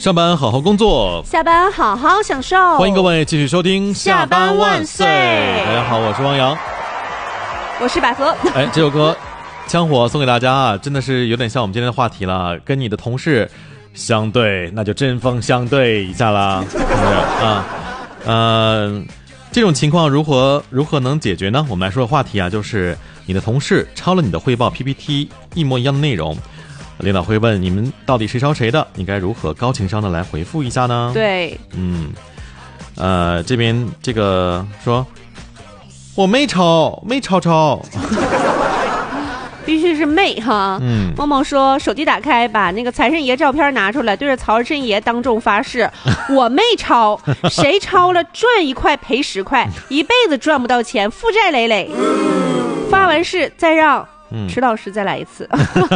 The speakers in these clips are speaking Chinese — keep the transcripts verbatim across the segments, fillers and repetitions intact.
上班好好工作， 下班好好享受。 欢迎各位继续收听下班万岁。 大家好，我是汪洋， 我是百合。 哎，这首歌枪火送给大家啊，真的是有点像我们今天的话题了，跟你的同事相对，那就针锋相对一下啦，是不是啊？呃，这种情况如何如何能解决呢？我们来说的话题啊，就是你的同事抄了你的汇报 P P T 一模一样的内容。领导会问你们到底谁抄谁的，你该如何高情商的来回复一下呢？ 对， 嗯，呃，这边这个说我没抄，没抄抄， 必须是妹哈。 嗯， 萌萌说手机打开，把那个财神爷照片拿出来，对着财神爷当众发誓，我没抄，谁抄了赚一块赔十块，一辈子赚不到钱，负债累累。发完誓再让。嗯，迟老师再来一次。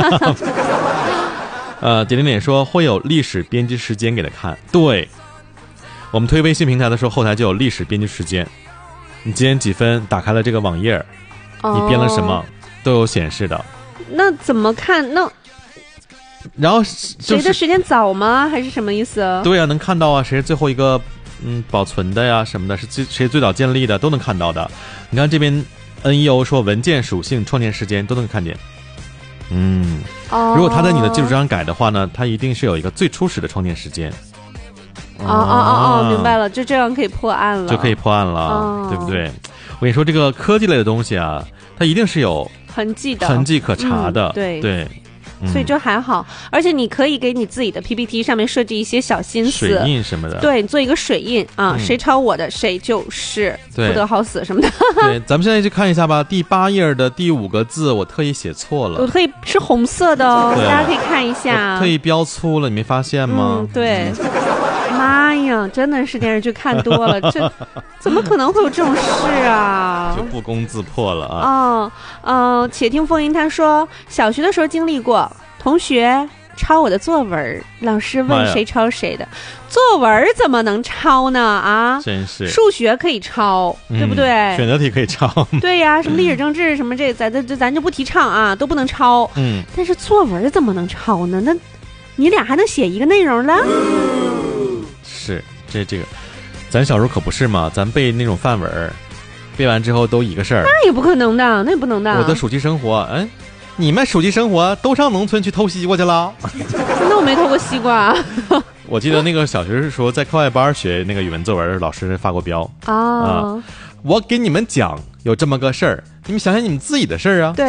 呃，点点点说会有历史编辑时间给他看。对，我们推微信平台的时候，后台就有历史编辑时间。你几点几分打开了这个网页，哦、你编了什么都有显示的。 那怎么看？那然后、就是、 谁的时间早吗？还是什么意思？ 对啊，能看到啊，谁是最后一个嗯保存的呀什么的，是最谁最早建立的都能看到的。你看这边。N E O 说文件属性创建时间都能看见。嗯，哦、如果他在你的基础上改的话呢，他一定是有一个最初始的创建时间。 哦哦哦哦，明白了，就这样可以破案了， 就可以破案了，哦、对不对？我跟你说，这个科技类的东西啊，它一定是有痕迹的， 痕迹可查的， 嗯、对对。 所以就还好，而且你可以给你自己的 P P T 上面设置一些小心思， 水印什么的， 对，做一个水印啊，嗯、谁抄我的谁就是不得好死什么的。 对，咱们现在去看一下吧，第八页的第五个字我特意写错了， 我特意是红色的哦，大家可以看一下， 我特意标粗了，你没发现吗？ 嗯，对。妈呀，真的是电视剧看多了，这怎么可能会有这种事啊？ 就不攻自破了啊！ 哦，嗯、呃，且听风吟他说，小学的时候经历过，同学抄我的作文，老师问谁抄谁的，作文怎么能抄呢？啊， 真是， 数学可以抄，嗯、对不对？ 选择题可以抄， 对呀，什么历史政治什么这咱咱咱就不提倡啊，都不能抄。嗯，但是作文怎么能抄呢？那你俩还能写一个内容了？ 是，这这个，咱小时候可不是嘛，咱背那种范文，背完之后都一个事儿。 那也不可能的，那也不能的。 我的暑期生活，嗯，你们暑期生活都上农村去偷西瓜去了？ 那我没偷过西瓜。 我记得那个小学的时候，在课外班学那个语文作文，老师发过标啊、哦呃。我给你们讲有这么个事儿，你们想想你们自己的事儿啊。 对。